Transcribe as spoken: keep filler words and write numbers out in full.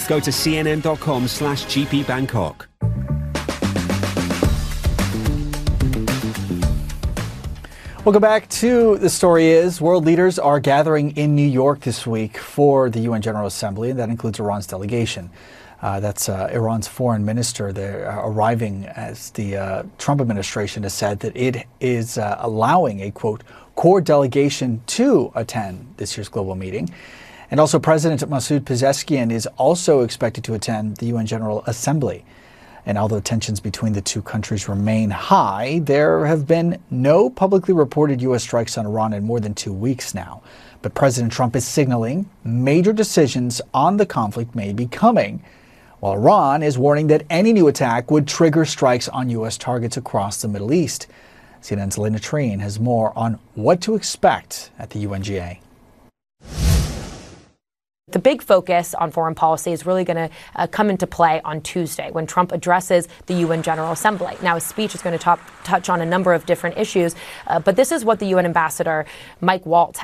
Go to cnn.com slash GP Bangkok. Welcome back to The Story Is. World leaders are gathering in New York this week for the U N General Assembly, and that includes Iran's delegation. Uh, that's uh, Iran's foreign minister there uh, arriving as the uh, Trump administration has said that it is uh, allowing a, quote, core delegation to attend this year's global meeting. And also President Masoud Pezeshkian is also expected to attend the U N General Assembly. And although tensions between the two countries remain high, there have been no publicly reported U S strikes on Iran in more than two weeks now. But President Trump is signaling major decisions on the conflict may be coming, while Iran is warning that any new attack would trigger strikes on U S targets across the Middle East. C N N's Elena Treen has more on what to expect at the U N G A. The big focus on foreign policy is really going to uh, come into play on Tuesday when Trump addresses the U N General Assembly. Now, his speech is going to top, touch on a number of different issues, uh, but this is what the U N Ambassador Mike Waltz